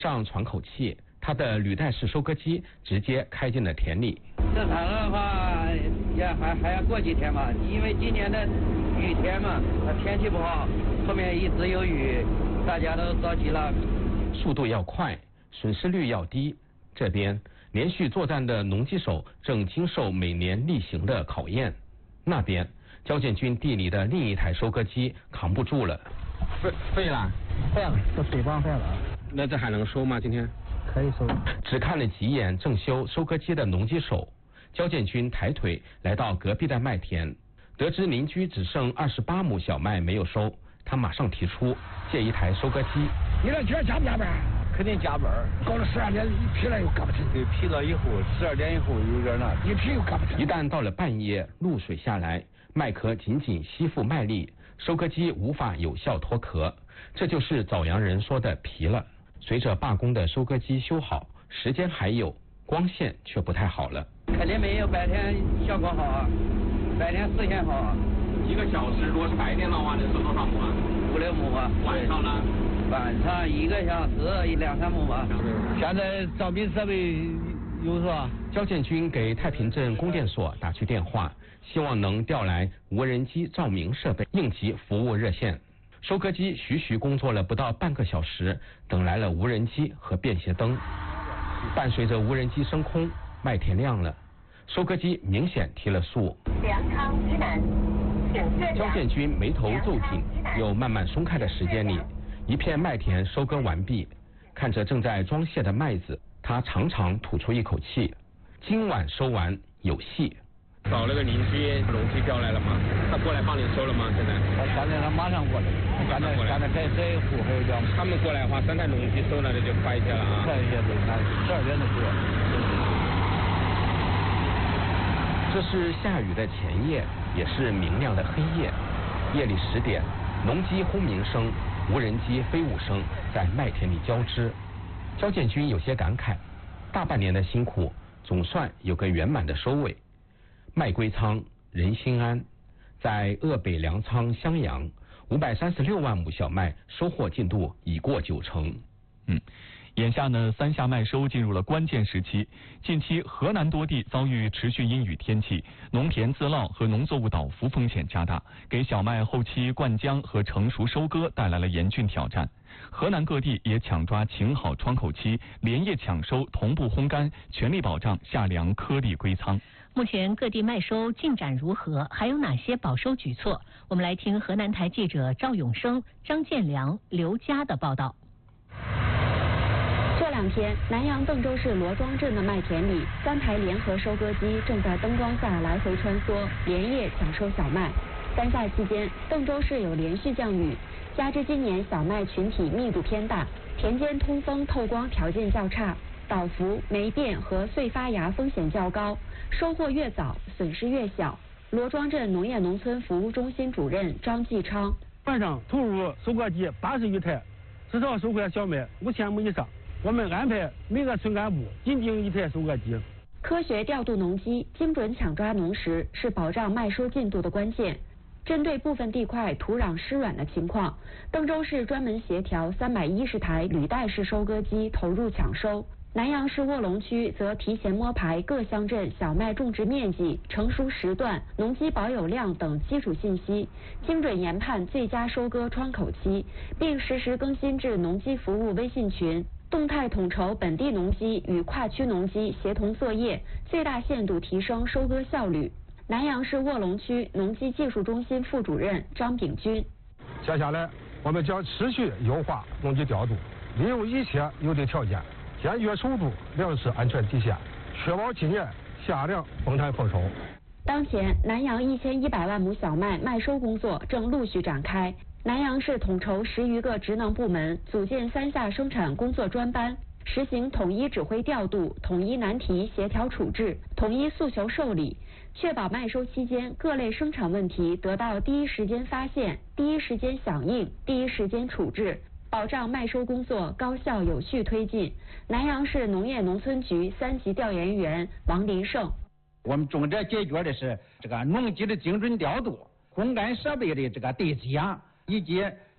上喘口气，他的履带式收割机直接开进了田里。 正常的话也还要过几天嘛，因为今年的雨天嘛，天气不好，后面一直有雨，大家都着急了。 速度要快，损失率要低。这边连续作战的农机手正经受每年例行的考验。那边交建军地里的另一台收割机扛不住了，废了， 这水泵坏了。 那这还能收吗？今天可以收。 只看了几眼正修收割机的农机手，交建军抬腿来到隔壁的麦田，得知邻居只剩28亩小麦没有收，他马上提出借一台收割机。 你这今儿加不加班？ 肯定加班， 到了12点一批了又割不成。 对，批了以后12点以后有点那， 一批又割不成。 一旦到了半夜，露水下来，麦壳紧紧吸附麦粒，收割机无法有效脱壳，这就是枣阳人说的皮了。随着罢工的收割机修好，时间还有，光线却不太好了。 肯定没有白天效果好啊，白天视线好啊。 1个小时，如果是白天的话，能收多少亩啊 ？5、6亩啊。 晚上呢？ 晚上1个小时2、3亩吧。 现在招聘设备有是吧？ 交建军给太平镇供电所打去电话，希望能调来无人机照明设备，应急服务热线。收割机徐工作了不到半个小时，等来了无人机和便携灯。伴随着无人机升空，麦田亮了，收割机明显提了速。 粮仓以南， 交建军眉头皱紧，又慢慢松开的时间里，一片麦田收割完毕，看着正在装卸的麦子，他长长吐出一口气，今晚收完有戏。找了个邻居，农机调来了吗？他过来帮你收了吗？现在？ 现在他马上过来，现在这一户还有2。 他们过来的话，3台农机收了，那就快一些了啊。 快一些，对，那12点就过。 这是下雨的前夜，也是明亮的黑夜。夜里10点，农机轰鸣声、无人机飞舞声在麦田里交织。交建军有些感慨，大半年的辛苦总算有个圆满的收尾。麦归仓，人心安。在鄂北粮仓襄阳，536万亩小麦收获进度已过90%。 眼下呢，3夏麦收进入了关键时期。近期河南多地遭遇持续阴雨天气，农田自涝和农作物倒伏风险加大，给小麦后期灌浆和成熟收割带来了严峻挑战。河南各地也抢抓晴好窗口期，连夜抢收，同步烘干，全力保障夏粮颗粒归仓。 目前各地麦收进展如何？还有哪些保收举措？我们来听河南台记者赵永生、张建良、刘佳的报道。 这2天，南阳邓州市罗庄镇的麦田里，3台联合收割机正在灯光下来回穿梭，连夜抢收小麦。3夏期间，邓州市有连续降雨，加之今年小麦群体密度偏大，田间通风透光条件较差，倒伏、霉变和穗发芽风险较高，收获越早，损失越小。罗庄镇农业农村服务中心主任张继昌： 晚上投入收割机80余台，至少收获小麦5000亩以上。我们安排每个村干部紧盯1台收割机。 科学调度农机，精准抢抓农时，是保障麦收进度的关键。针对部分地块土壤湿软的情况，邓州市专门协调310台履带式收割机投入抢收。南阳市卧龙区则提前摸排各乡镇小麦种植面积、成熟时段、农机保有量等基础信息，精准研判最佳收割窗口期，并实时更新至农机服务微信群，动态统筹本地农机与跨区农机协同作业，最大限度提升收割效率。南阳市卧龙区农机技术中心副主任张炳军： 接下来，我们将持续优化农机调度，利用一切有利条件，坚决守住粮食安全底线，确保今年夏粮丰产丰收。 当前，南阳1100万亩小麦麦收工作正陆续展开。南阳市统筹10余个职能部门，组建3夏生产工作专班，实行统一指挥调度、统一难题协调处置、统一诉求受理，确保麦收期间各类生产问题得到第一时间发现、第一时间响应、第一时间处置，保障麦收工作高效有序推进。南阳市农业农村局3级调研员王林胜： 我们重点解决的是这个农机的精准调度、烘干设备的这个对接，以及